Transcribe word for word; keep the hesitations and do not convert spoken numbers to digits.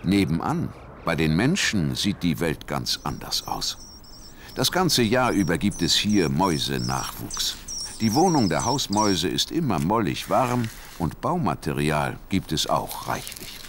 Nebenan, bei den Menschen, sieht die Welt ganz anders aus. Das ganze Jahr über gibt es hier Mäusenachwuchs. Die Wohnung der Hausmäuse ist immer mollig warm und Baumaterial gibt es auch reichlich.